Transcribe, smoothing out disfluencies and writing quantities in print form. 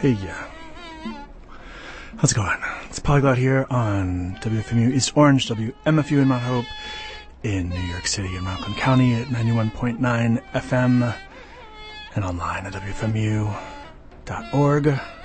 Hey, yeah. How's it going? It's Polyglot here on WFMU East Orange, WMFU in Mount Hope, in New York City and Rockland County at 91.9 FM, and online at WFMU.org.